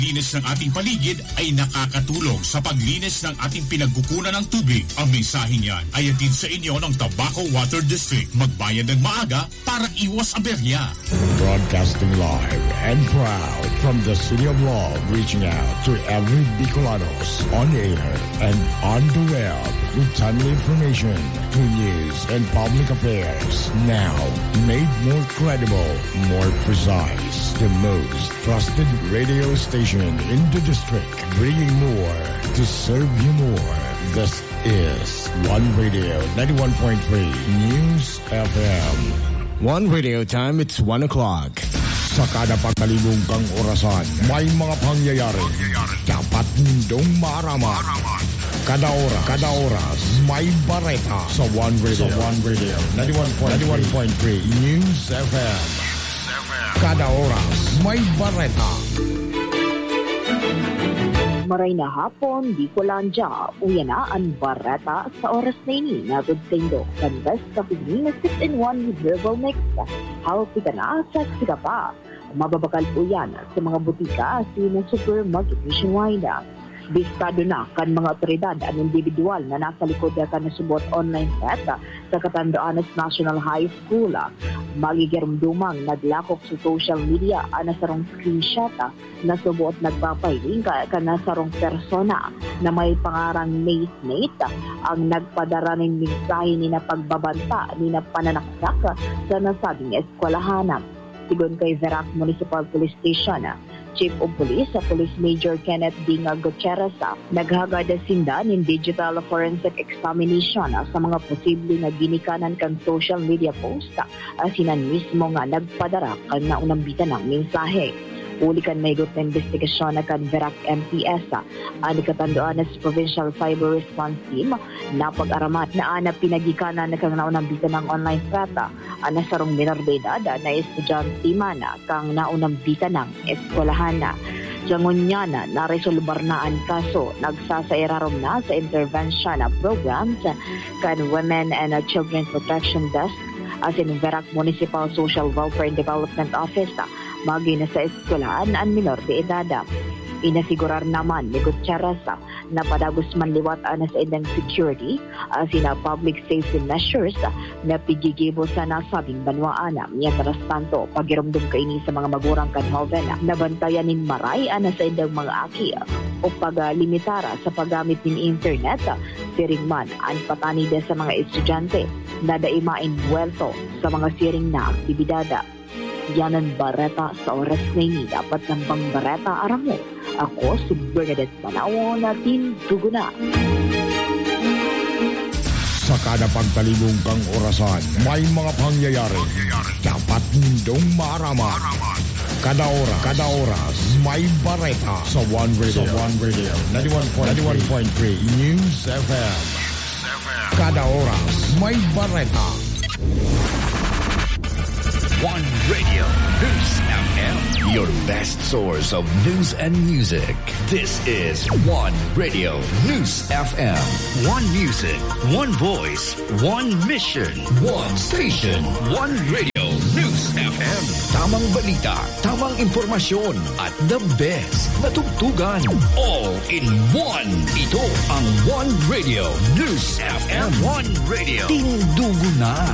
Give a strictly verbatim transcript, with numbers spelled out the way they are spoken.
Linis ng ating paligid ay nakakatulong sa paglinis ng ating pinagkukunan ng tubig. Ang mensaheng yan ay hatid sa inyo ng Tabaco Water District. Magbayad ng maaga para iwas aberya. Broadcasting live and proud from the City of Love, reaching out to every Bicolanos on air and on the web with timely information, true news, and public affairs. Now, made more credible, more precise, the most trusted radio station in the district, bringing more to serve you more. This is One Radio ninety-one point three News F M. One Radio time, it's one o'clock. Sa kada pagkalibong kang orasan, may mga pangyayari. Dapat nindong maaraman. Kada oras, kada oras, may bareta sa One Radio. Sa One Radio ninety-one point three News F M. Kada oras, may bareta. Maray na hapon, di ko lang dya. Uya na ang barata sa oras na ini. Nagod sa indo. Kandas ka pili na six in one with Verbal Mix. Healthy ka na, sexy ka pa. Mababakal po yan sa mga butika ng supermarket nationwide. Bistado na kan mga otoridad ang individual na nasa likod ka na subot online set sa Catanduanes National High School. Magigirumdumang naglakok sa social media ang nasarong screenshot na subot nagpapailing ka, ka nasarong persona na may pangarang mate-mate ang nagpadara ng mensahe ni na pagbabanta ni na pananaksak sa nasabing eskwelahan. Sigon kay Verac Municipal Police Station, Chief of Police sa Police Major Kenneth Dinga Gutierrez, naghagad sinda ng digital forensic examination sa mga posible na ginikanan kan social media post asinan mismo nga nagpadara kan naunambitan ng mensahe. Uli kan may gut na investigasyon na kan Verac M P S ang Catanduanes Provincial Cyber Response Team na pag-aramat na ana pinagikanan na kang naunambitan ng online strata ang nasarong minor de edad na estudyante mana kang naunambitan ng eskwelahan na. Jangon niya na naresolbar na ang kaso nagsasairarom na sa intervention programs kan Women and Children Protection Desk as in Verac Municipal Social Welfare and Development Office magi na sa eskwelahan ang minor de edad. Inasigurar naman ni Gutierrez na padagos man liwat na sa indang security as in public safety measures na pigigibo sa nasabing banwaan. Mientras tanto, pagirumdum kaini sa mga magurang kanhoven na bantayan nin maray ana sa indang mga aki o paglimitara sa paggamit ng internet, siring man ang patanida sa mga estudyante na daimain buwelto sa mga siring na aktibidada. Yan ang bareta sa oras na ini. Dapat ng bang bareta arang mo. Ako si Bernadette Manawo natin tuguna. Sa kada pagtalibong kang orasan, may mga pangyayari. Dapat nindong maaraman. Kada oras, kada oras, may bareta sa One Radio. Sa One Radio ninety-one point three News F M. Kada oras, may bareta. One Radio News F M, your best source of news and music. This is One Radio News F M. One music, one voice, one mission, one station, one Radio News F M. Tamang balita, tamang impormasyon, at the best na tugtugan. All in one. Ito ang One Radio News F M. One Radio. Tindugo na.